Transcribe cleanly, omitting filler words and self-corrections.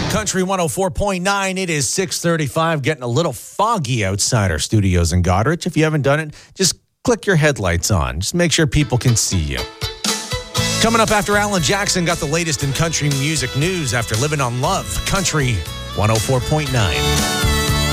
Country 104.9. It is 6:35, getting a little foggy outside our studios in Goderich. If you haven't done it, just click your headlights on. Just make sure people can see you. Coming up after Alan Jackson got the latest in country music news after Living on Love. Country 104.9.